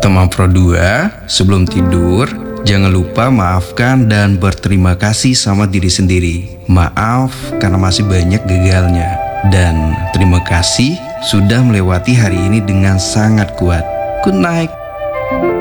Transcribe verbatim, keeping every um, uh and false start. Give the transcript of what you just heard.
Teman Pro dua, sebelum tidur, jangan lupa maafkan dan berterima kasih sama diri sendiri. Maaf karena masih banyak gagalnya. Dan terima kasih sudah melewati hari ini dengan sangat kuat. Good night.